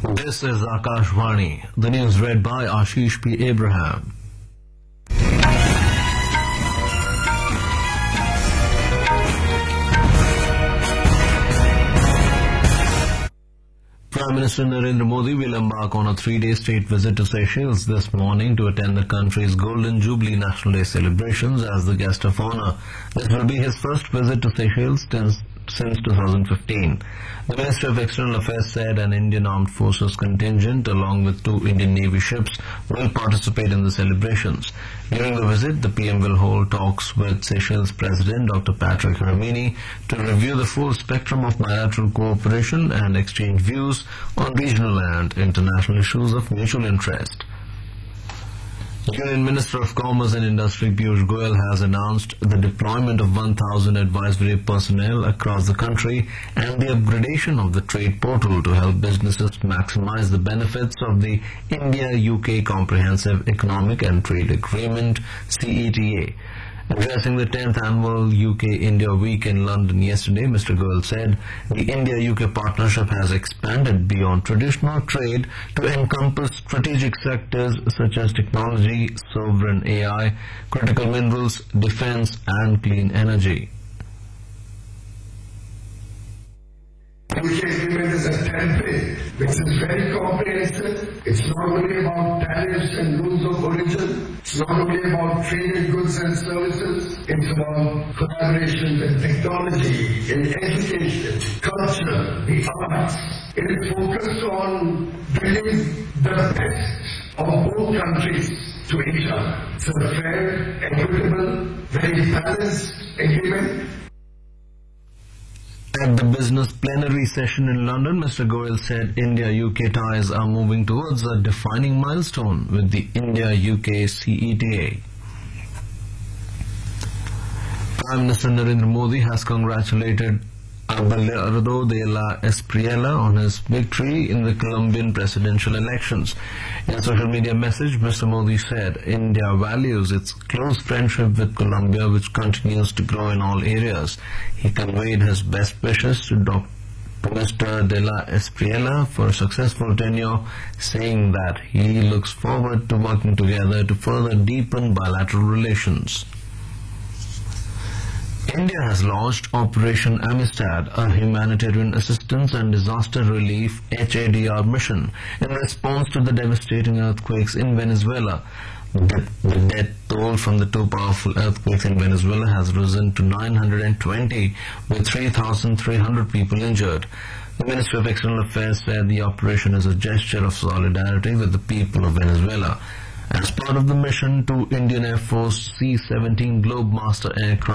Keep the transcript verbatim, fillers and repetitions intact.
This is Akashvani. The news read by Ashish P. Abraham. Prime Minister Narendra Modi will embark on a three-day state visit to Seychelles this morning to attend the country's Golden Jubilee National Day celebrations as the guest of honor. This will be his first visit to Seychelles since since two thousand fifteen. The Ministry of External Affairs said an Indian Armed Forces contingent along with two Indian Navy ships will participate in the celebrations. During the visit, the P M will hold talks with Seychelles President Doctor Patrick Ramini to review the full spectrum of bilateral cooperation and exchange views on regional and international issues of mutual interest. Union Minister of Commerce and Industry Piyush Goyal has announced the deployment of one thousand advisory personnel across the country and the upgradation of the trade portal to help businesses maximize the benefits of the India-U K Comprehensive Economic and Trade Agreement C E T A. Addressing the tenth annual U K-India Week in London yesterday, Mister Goyal said the India-U K partnership has expanded beyond traditional trade to encompass strategic sectors such as technology, sovereign A I, critical minerals, defense and clean energy. U K agreement is a template which is very comprehensive. It's not only about tariffs and rules of origin. It's not only about traded goods and services. It's about collaboration in technology, in education, culture, the arts. It is focused on bringing the best of both countries to each other. It's a fair, equitable, very balanced agreement. At the business plenary session in London, Mister Goyal said India-U K ties are moving towards a defining milestone with the India-U K C E T A. Prime Minister Narendra Modi has congratulated Abelardo de la Espriella on his victory in the Colombian presidential elections. In a social media message, Mister Modi said India values its close friendship with Colombia, which continues to grow in all areas. He conveyed his best wishes to Doctor Mister de la Espriella for a successful tenure, saying that he looks forward to working together to further deepen bilateral relations. India has launched Operation Amistad, a humanitarian assistance and disaster relief H A D R mission, in response to the devastating earthquakes in Venezuela. The, the death toll from the two powerful earthquakes in Venezuela has risen to nine hundred twenty, with three thousand three hundred people injured. The Ministry of External Affairs said the operation is a gesture of solidarity with the people of Venezuela. As part of the mission, two Indian Air Force C seventeen Globemaster aircraft